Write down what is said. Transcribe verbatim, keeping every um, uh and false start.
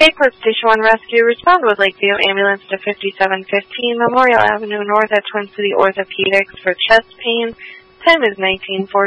Lakewood Station one Rescue, respond with Lakeview Ambulance to fifty-seven fifteen Memorial Avenue North at Twin City Orthopedics for chest pain. Time is nineteen fourteen.